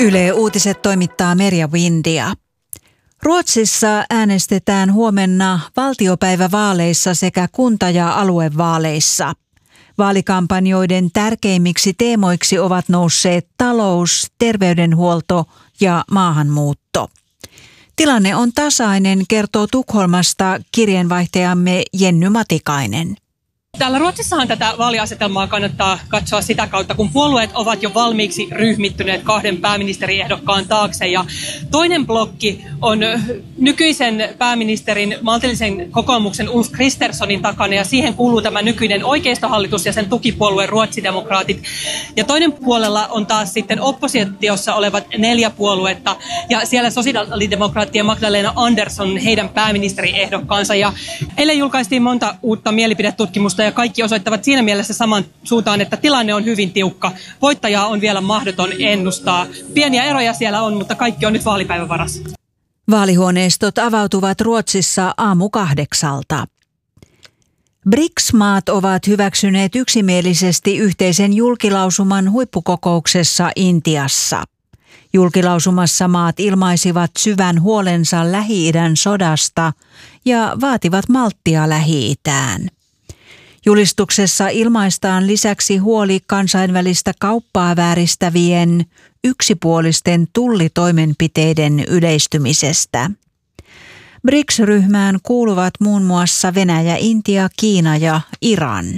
Yle Uutiset toimittaa Merja Windia. Ruotsissa äänestetään huomenna valtiopäivävaaleissa sekä kunta- ja aluevaaleissa. Vaalikampanjoiden tärkeimmiksi teemoiksi ovat nousseet talous, terveydenhuolto ja maahanmuutto. Tilanne on tasainen, kertoo Tukholmasta kirjeenvaihtajamme Jenny Matikainen. Täällä Ruotsissahan tätä vaaliasetelmaa kannattaa katsoa sitä kautta, kun puolueet ovat jo valmiiksi ryhmittyneet kahden pääministeriehdokkaan taakse. Ja toinen blokki on nykyisen pääministerin maltillisen kokoomuksen Ulf Kristerssonin takana, ja siihen kuuluu tämä nykyinen oikeistohallitus ja sen tukipuolue ruotsidemokraatit. Ja toinen puolella on taas sitten oppositiossa olevat 4 puoluetta, ja siellä sosiaalidemokraattien Magdalena Andersson, heidän pääministeriehdokkaansa. Ja eilen julkaistiin monta uutta mielipidetutkimusta, ja kaikki osoittavat siinä mielessä saman suuntaan, että tilanne on hyvin tiukka. Voittajaa on vielä mahdoton ennustaa. Pieniä eroja siellä on, mutta kaikki on nyt vaalipäivän varassa. Vaalihuoneistot avautuvat Ruotsissa 7:00. BRICS-maat ovat hyväksyneet yksimielisesti yhteisen julkilausuman huippukokouksessa Intiassa. Julkilausumassa maat ilmaisivat syvän huolensa Lähi-idän sodasta ja vaativat malttia Lähi-itään. Julistuksessa ilmaistaan lisäksi huoli kansainvälistä kauppaa vääristävien yksipuolisten tullitoimenpiteiden yleistymisestä. BRICS-ryhmään kuuluvat muun muassa Venäjä, Intia, Kiina ja Iran.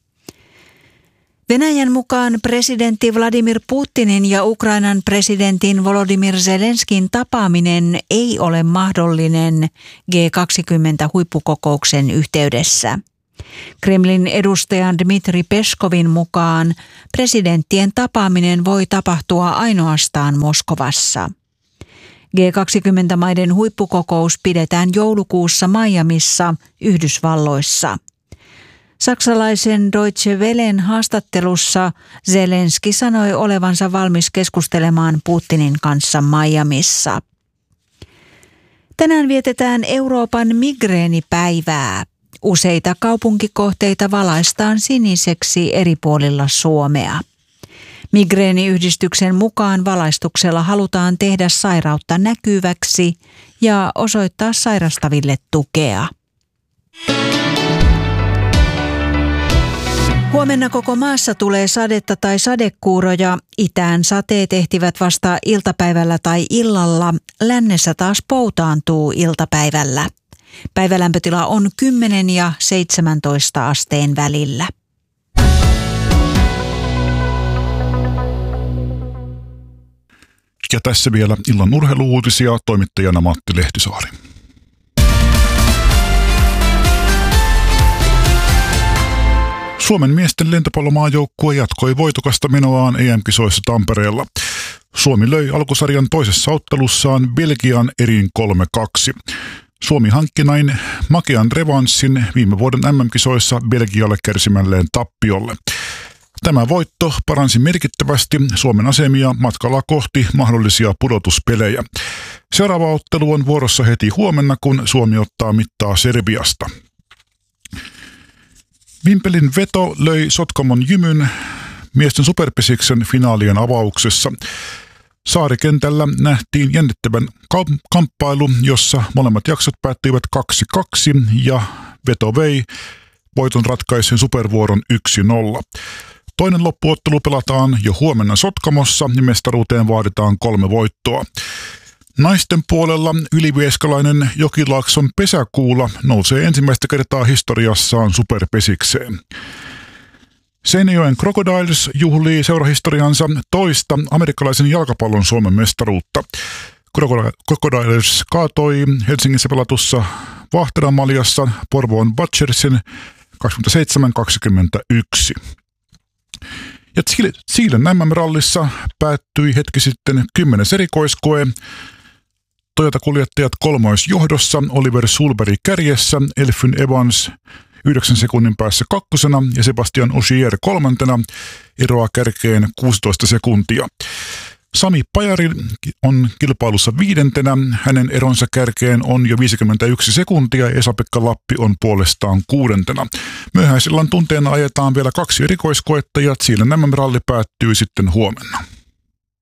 Venäjän mukaan presidentti Vladimir Putinin ja Ukrainan presidentin Volodymyr Zelenskin tapaaminen ei ole mahdollinen G20-huippukokouksen yhteydessä. Kremlin edustajan Dmitri Peskovin mukaan presidenttien tapaaminen voi tapahtua ainoastaan Moskovassa. G20-maiden huippukokous pidetään joulukuussa Miamissa, Yhdysvalloissa. Saksalaisen Deutsche Wellen haastattelussa Zelenski sanoi olevansa valmis keskustelemaan Putinin kanssa Miamissa. Tänään vietetään Euroopan migreenipäivää. Useita kaupunkikohteita valaistaan siniseksi eri puolilla Suomea. Migreeniyhdistyksen mukaan valaistuksella halutaan tehdä sairautta näkyväksi ja osoittaa sairastaville tukea. Huomenna koko maassa tulee sadetta tai sadekuuroja. Itään sateet ehtivät vasta iltapäivällä tai illalla. Lännessä taas poutaantuu iltapäivällä. Päivälämpötila on 10 ja 17 asteen välillä. Ja tässä vielä illan urheiluuutisia, toimittajana Matti Lehtisaari. Suomen miesten lentopallomaajoukkue jatkoi voitokasta menoaan EM-kisoissa Tampereella. Suomi löi alkusarjan toisessa ottelussaan Belgian erin 3-2. Suomi hankki näin makean revanssin viime vuoden MM-kisoissa Belgialle kärsimälleen tappiolle. Tämä voitto paransi merkittävästi Suomen asemia matkalla kohti mahdollisia pudotuspelejä. Seuraava ottelu on vuorossa heti huomenna, kun Suomi ottaa mittaa Serbiasta. Vimpelin veto löi Sotkamon Jymyn miesten superpesiksen finaalien avauksessa. Saarikentällä nähtiin jännittävän kamppailu, jossa molemmat jaksot päättyivät 2-2 ja veto vei voiton ratkaisen supervuoron 1-0. Toinen loppuottelu pelataan jo huomenna Sotkamossa ja mestaruuteen vaaditaan 3 voittoa. Naisten puolella ylivieskalainen Jokilaakson Pesäkuula nousee ensimmäistä kertaa historiassaan superpesikseen. Seinäjoen Crocodiles juhlii seurahistoriansa toista amerikkalaisen jalkapallon Suomen mestaruutta. Crocodiles kaatoi Helsingissä pelatussa Vahtera-Maljassa Porvoon Butchersin 27-21. Ja Chilen MM-rallissa päättyi hetki sitten 10. erikoiskoe. Toyota-kuljettajat kolmoisjohdossa, Oliver Sulberg kärjessä, Elfyn Evans 9 sekunnin päässä 2. ja Sebastian Ogier 3. eroaa kärkeen 16 sekuntia. Sami Pajari on kilpailussa 5. Hänen eronsa kärkeen on jo 51 sekuntia ja Esa-Pekka Lappi on puolestaan 6. Myöhäisillan tunteena ajetaan vielä 2 erikoiskoetta ja Chilen MM-ralli päättyy sitten huomenna.